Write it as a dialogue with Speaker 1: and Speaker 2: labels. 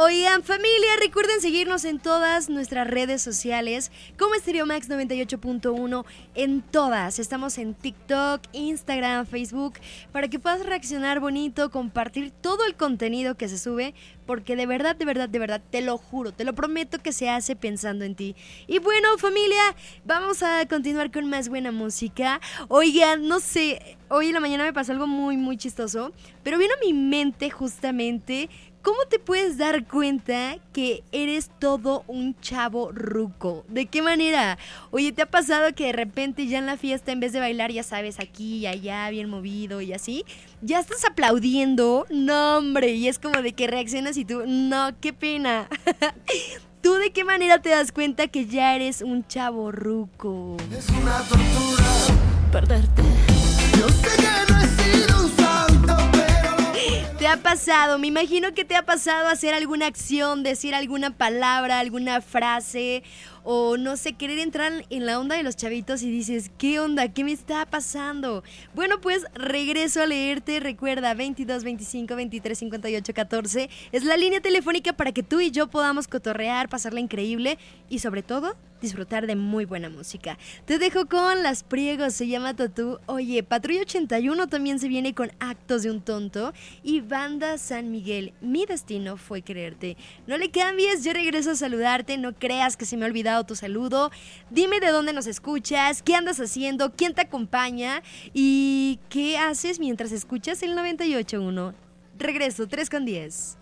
Speaker 1: Oigan, familia, recuerden seguirnos en todas nuestras redes sociales como Stereo Max 98.1 en todas. Estamos en TikTok, Instagram, Facebook, para que puedas reaccionar bonito, compartir todo el contenido que se sube, porque de verdad, te lo juro, te lo prometo que se hace pensando en ti. Y bueno, familia, vamos a continuar con más buena música. Oigan, no sé, hoy en la mañana me pasó algo muy chistoso, pero vino a mi mente justamente ¿cómo te puedes dar cuenta que eres todo un chavo ruco? ¿De qué manera? Oye, ¿te ha pasado que de repente ya en la fiesta, en vez de bailar, ya sabes, aquí y allá, bien movido y así, ya estás aplaudiendo? No, hombre, y es como de que reaccionas y tú, no, qué pena. ¿Tú de qué manera te das cuenta que ya eres un chavo ruco?
Speaker 2: Es una tortura perderte. Yo sé que no he sido un santo,
Speaker 1: ¿te ha pasado? Me imagino que te ha pasado hacer alguna acción, decir alguna palabra, alguna frase o no sé, querer entrar en la onda de los chavitos y dices, ¿qué onda? ¿Qué me está pasando? Bueno, pues regreso a leerte. Recuerda, 22 25 23 58 14 es la línea telefónica para que tú y yo podamos cotorrear, pasarla increíble y sobre todo disfrutar de muy buena música. Te dejo con Las Priegos, se llama Tatú. Oye, Patrulla 81 también se viene con Actos de un Tonto y Banda San Miguel, Mi Destino Fue Quererte. No le cambies, yo regreso a saludarte, no creas que se me ha olvidado tu saludo. Dime de dónde nos escuchas, qué andas haciendo, quién te acompaña y qué haces mientras escuchas el 98.1. Regreso, 3:10.